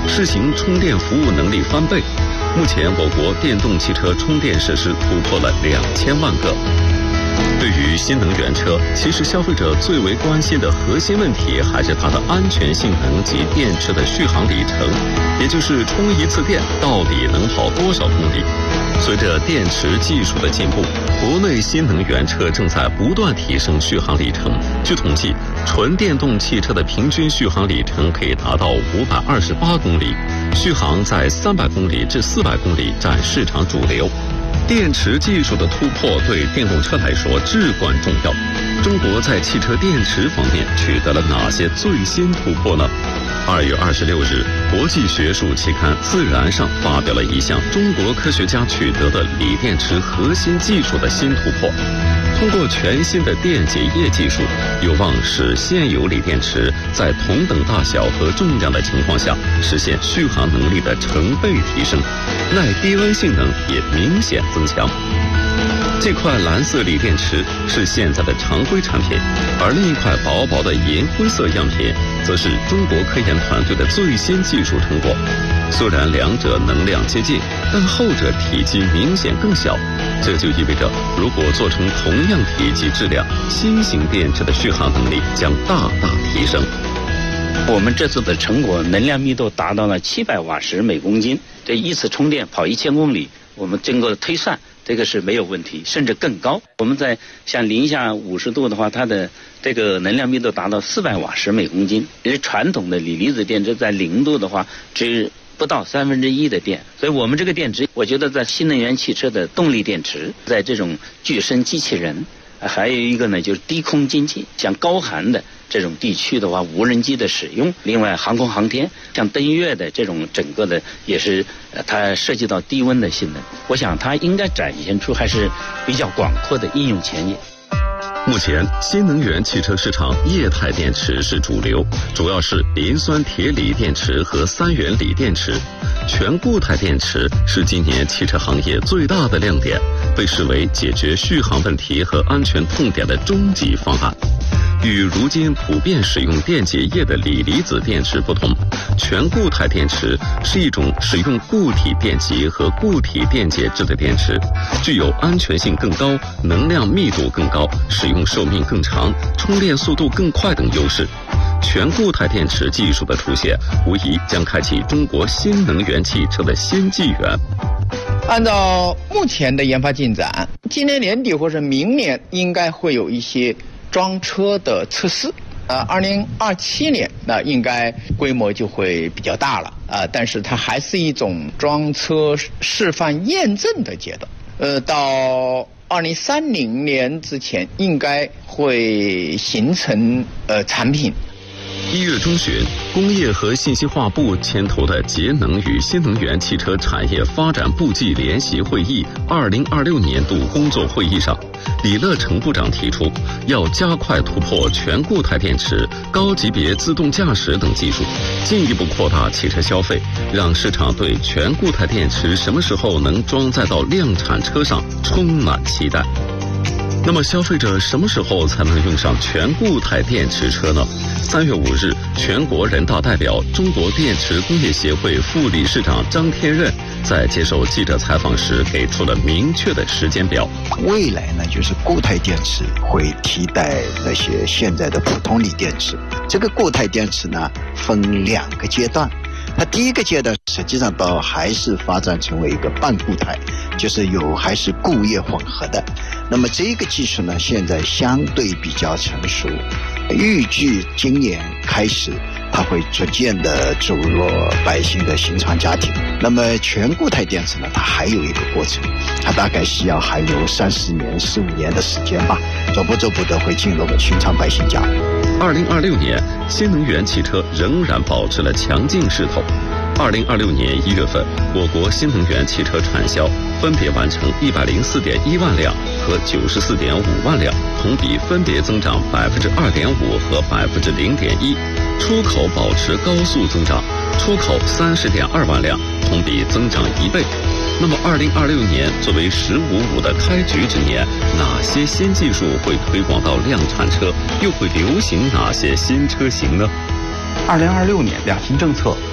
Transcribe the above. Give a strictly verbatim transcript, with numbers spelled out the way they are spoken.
试行充电服务能力翻倍。目前，我国电动汽车充电设施突破了两千万个。对于新能源车，其实消费者最为关心的核心问题还是它的安全性能及电池的续航里程，也就是充一次电到底能跑多少公里。随着电池技术的进步，国内新能源车正在不断提升续航里程。据统计，纯电动汽车的平均续航里程可以达到五百二十八公里，续航在三百公里至四百公里占市场主流。电池技术的突破对电动车来说至关重要。中国在汽车电池方面取得了哪些最新突破呢？二月二十六日，国际学术期刊《自然》上发表了一项中国科学家取得的锂电池核心技术的新突破。通过全新的电解液技术，有望使现有锂电池在同等大小和重量的情况下，实现续航能力的成倍提升，耐低温性能也明显增强。这块蓝色锂电池是现在的常规产品，而另一块薄薄的银灰色样品则是中国科研团队的最新技术成果。虽然两者能量接近，但后者体积明显更小，这就意味着如果做成同样体积质量，新型电池的续航能力将大大提升。 我们这次的成果能量密度达到了七百瓦时每公斤，这一次充电跑一千公里，我们经过推算，这个是没有问题，甚至更高。我们在像零下五十度的话，它的这个能量密度达到四百瓦时每公斤。因为传统的锂离子电池在零度的话，只不到三分之一的电，所以我们这个电池，我觉得在新能源汽车的动力电池，在这种具身机器人，还有一个呢就是低空经济，像高寒的这种地区的话，无人机的使用，另外航空航天，像登月的这种整个的也是，呃，它涉及到低温的性能，我想它应该展现出还是比较广阔的应用前景。 目前，新能源汽车市场液态电池是主流，主要是磷酸铁锂电池和三元锂电池。全固态电池是今年汽车行业最大的亮点，被视为解决续航问题和安全痛点的终极方案。与如今普遍使用电解液的锂离子电池不同，全固态电池是一种使用固体电极和固体电解质的电池，具有安全性更高、能量密度更高、使用寿命更长、充电速度更快等优势。全固态电池技术的出现，无疑将开启中国新能源汽车的新纪元。 按照目前的研发进展，今年年底或者明年应该会有一些装车的测试，呃，二零二七年那应该规模就会比较大了啊、呃，但是它还是一种装车示范验证的阶段，呃，到二零三零年之前应该会形成呃产品。 一月中旬，工业和信息化部牵头的节能与新能源汽车产业发展部际联席会议二零二六年度工作会议上，李乐成部长提出，要加快突破全固态电池、高级别自动驾驶等技术，进一步扩大汽车消费，让市场对全固态电池什么时候能装载到量产车上充满期待。那么消费者什么时候才能用上全固态电池车呢？三月五日，全国人大代表、中国电池工业协会副理事长张天任在接受记者采访时给出了明确的时间表。 未来呢，就是固态电池会替代那些现在的普通锂电池。这个固态电池呢，分两个阶段。它第一个阶段实际上到还是发展成为一个半固态，就是有还是固液混合的。那么这个技术呢，现在相对比较成熟，预计今年开始它会逐渐的走入百姓的寻常家庭。那么全固态电池呢，它还有一个过程，它大概需要还有三四年、四五年的时间吧，逐步逐步的会进入了寻常百姓家。 二零二六年，新能源汽车仍然保持了强劲势头。二零二六年一月份，我国新能源汽车产销分别完成一百零四点一万辆和九十四点五万辆，同比分别增长百分之二点五和百分之零点一。出口保持高速增长，出口三十点二万辆，同比增长一倍。那么二零二六年作为十五五的开局之年，哪些新技术会推广到量产车，又会流行哪些新车型呢？ 二零二六年两新政策